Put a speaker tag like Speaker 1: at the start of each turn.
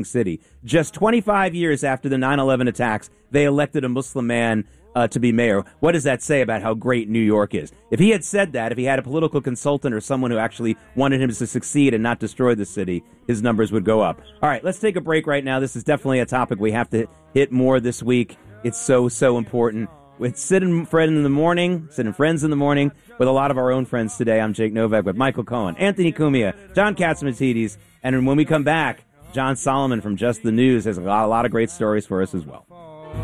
Speaker 1: city. Just 25 years after the 9/11 attacks, they elected a Muslim man to be mayor. What does that say about how great New York is? If he had said that, if he had a political consultant or someone who actually wanted him to succeed and not destroy the city, his numbers would go up. All right, let's take a break right now. This is definitely a topic we have to hit more this week. It's so important. With Sid and Friends in the morning with a lot of our own friends today. I'm Jake Novak with Michael Cohen, Anthony Cumia, John Catsimatidis, and when we come back, John Solomon from Just the News has a lot of great stories for us as well.